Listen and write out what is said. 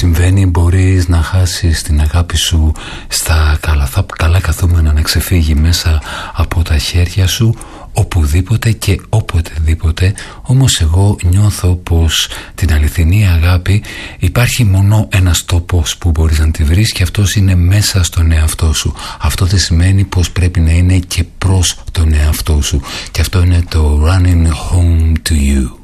συμβαίνει, μπορείς να χάσεις την αγάπη σου στα καλά καθούμενα, να ξεφύγει μέσα από τα χέρια σου οπουδήποτε και οποτεδήποτε. Όμως εγώ νιώθω πως την αληθινή αγάπη υπάρχει μόνο ένας τόπος που μπορείς να τη βρεις, και αυτός είναι μέσα στον εαυτό σου. Αυτό δεν σημαίνει πως πρέπει να είναι και προς τον εαυτό σου, και αυτό είναι το Running Home to You.